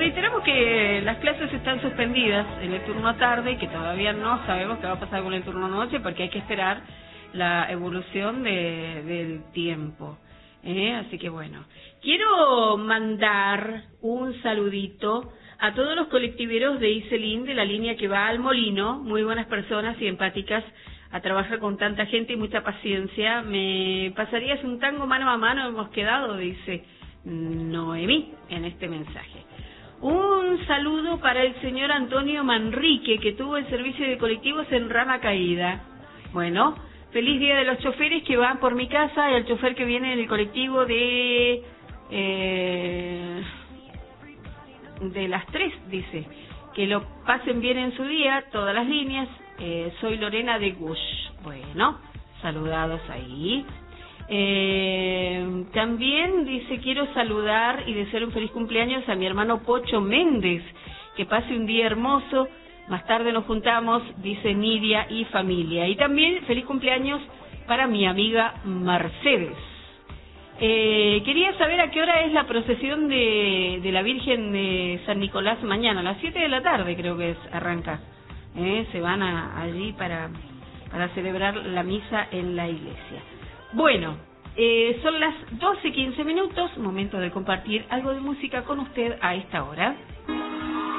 reiteramos que las clases están suspendidas en el turno tarde y que todavía no sabemos qué va a pasar con el turno noche porque hay que esperar la evolución del tiempo. Así que bueno, quiero mandar un saludito a todos los colectiveros de Iselín, de la línea que va al Molino, muy buenas personas y empáticas, a trabajar con tanta gente y mucha paciencia. ¿Me pasarías un tango mano a mano? Hemos quedado, dice Noemí en este mensaje. Un saludo para el señor Antonio Manrique, que tuvo el servicio de colectivos en Rama Caída. Bueno, feliz día de los choferes que van por mi casa y al chofer que viene en el colectivo de las 3, dice. Que lo pasen bien en su día, todas las líneas. Soy Lorena de Gush. Bueno, saludados ahí. También dice, quiero saludar y desear un feliz cumpleaños a mi hermano Pocho Méndez. Que pase un día hermoso. Más tarde nos juntamos, dice Nidia y familia. Y también feliz cumpleaños para mi amiga Mercedes. Quería saber a qué hora es la procesión de la Virgen de San Nicolás mañana. A las 7 de la tarde creo que arranca. Se van allí para celebrar la misa en la iglesia. Bueno, son las 12:15, momento de compartir algo de música con usted a esta hora.